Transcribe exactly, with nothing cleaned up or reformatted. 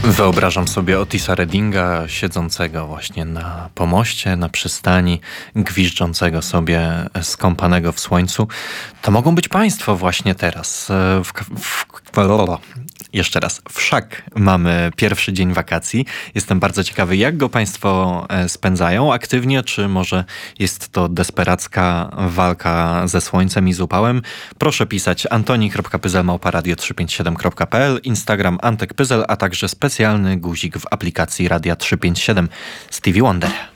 Wyobrażam sobie Otisa Reddinga siedzącego właśnie na pomoście, na przystani, gwiżdżącego sobie, skąpanego w słońcu. To mogą być państwo właśnie teraz. W, w, w, jeszcze raz. Wszak mamy pierwszy dzień wakacji. Jestem bardzo ciekawy, jak go państwo spędzają. Aktywnie, czy może jest to desperacka walka ze słońcem i z upałem? Proszę pisać antoni kropka pyzel małpa radio trzysta pięćdziesiąt siedem kropka p l, Instagram Antek Pyzel, a także specjalny guzik w aplikacji Radia trzysta pięćdziesiąt siedem. Stevie Wonder.